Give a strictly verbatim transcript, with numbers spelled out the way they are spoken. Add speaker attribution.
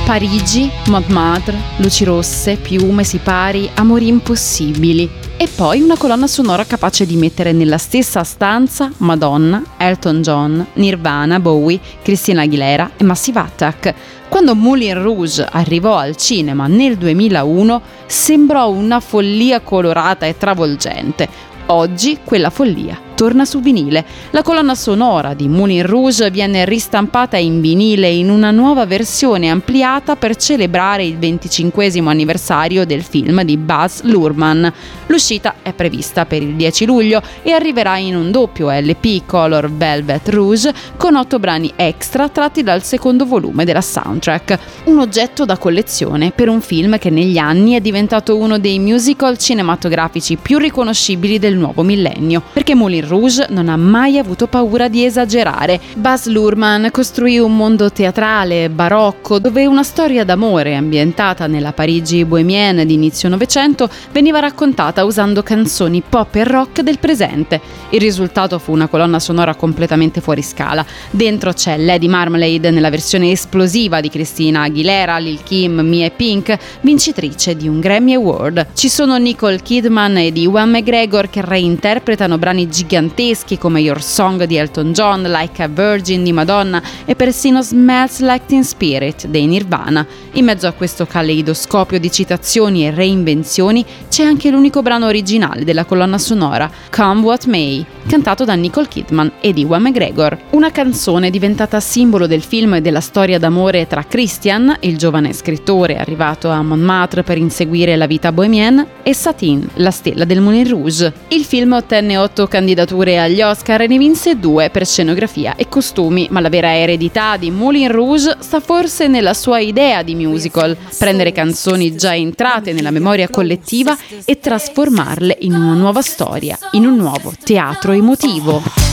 Speaker 1: Parigi, Montmartre, luci rosse, piume, sipari, amori impossibili. E poi una colonna sonora capace di mettere nella stessa stanza Madonna, Elton John, Nirvana, Bowie, Christina Aguilera e Massive Attack. Quando Moulin Rouge arrivò al cinema nel duemilauno, sembrò una follia colorata e travolgente. Oggi quella follia torna su vinile. La colonna sonora di Moulin Rouge viene ristampata in vinile in una nuova versione ampliata per celebrare il venticinquesimo anniversario del film di Baz Luhrmann. L'uscita è prevista per il dieci luglio e arriverà in un doppio L P Color Velvet Rouge con otto brani extra tratti dal secondo volume della soundtrack. Un oggetto da collezione per un film che negli anni è diventato uno dei musical cinematografici più riconoscibili del nuovo millennio, perché Moulin Rouge non ha mai avuto paura di esagerare. Baz Luhrmann costruì un mondo teatrale, barocco, dove una storia d'amore ambientata nella Parigi bohemienne di inizio Novecento veniva raccontata usando canzoni pop e rock del presente. Il risultato fu una colonna sonora completamente fuori scala. Dentro c'è Lady Marmalade nella versione esplosiva di Christina Aguilera, Lil' Kim, Mia e Pink, vincitrice di un Grammy Award. Ci sono Nicole Kidman ed Ewan McGregor che reinterpretano brani giganteschi come Your Song di Elton John, Like a Virgin di Madonna e persino Smells Like Teen Spirit dei Nirvana. In mezzo a questo caleidoscopio di citazioni e reinvenzioni c'è anche l'unico brano originale della colonna sonora, Come What May, cantato da Nicole Kidman ed Ewan McGregor. Una canzone diventata simbolo del film e della storia d'amore tra Christian, il giovane scrittore arrivato a Montmartre per inseguire la vita bohemienne, e Satine, la stella del Moulin Rouge. Il film ottenne otto candidature agli Oscar e ne vinse due per scenografia e costumi, ma la vera eredità di Moulin Rouge sta forse nella sua idea di musical: prendere canzoni già entrate nella memoria collettiva e trasformarle in una nuova storia, in un nuovo teatro emotivo.